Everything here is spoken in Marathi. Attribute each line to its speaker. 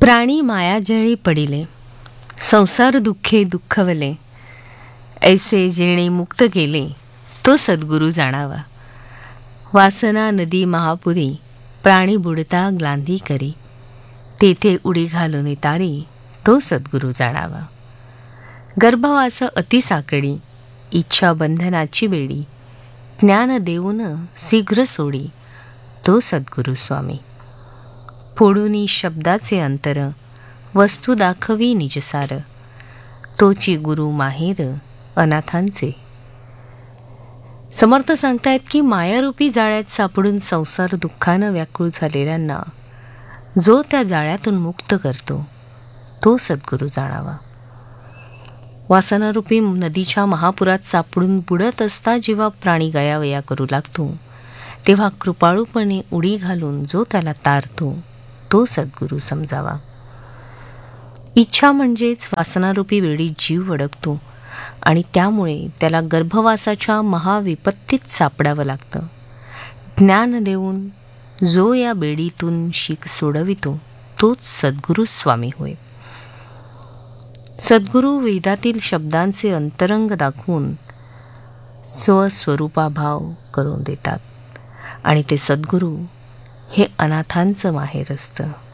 Speaker 1: प्राणी मायाजळी पडिले, संसार दुःखे दुःखवले, ऐसे जेणे मुक्त केले, तो सद्गुरु जाणावा. वासना नदी महापुरी, प्राणी बुडता ग्लांधी करी, तेथे उडी घालून तारी, तो सद्गुरु जाणावा. गर्भवास अतिसाकडी, इच्छा बंधनाची वेडी, ज्ञान देऊन शीघ्र सोडी, तो सद्गुरु स्वामी. फोडूनी शब्दाचे अंतर, वस्तू दाखवी निजसार, तोची गुरु माहेर अनाथांचे. समर्थ सांगतायत की मायारूपी जाळ्यात सापडून संसार दुःखानं व्याकुळ झालेल्यांना जो त्या जाळ्यातून मुक्त करतो, तो सद्गुरु जाणावा. वासनारूपी नदीच्या महापुरात सापडून बुडत असता जेव्हा प्राणी गयावया करू लागतो, तेव्हा कृपाळूपणे उडी घालून जो त्याला तारतो, तो सद्गुरु समजावा. इच्छा म्हणजेच वासनारूपी वेळी जीव अडकतो आणि त्यामुळे त्याला गर्भवासाच्या महाविपत्तीत सापडावं लागतं. ज्ञान देऊन जो या बेडीतून शीक सोडवितो, तोच सद्गुरु स्वामी होय. सद्गुरु वेदातील शब्दांचे अंतरंग दाखवून स्वस्वरूपाभाव करून देतात आणि ते सद्गुरु हे अनाथांचं माहेर असतं.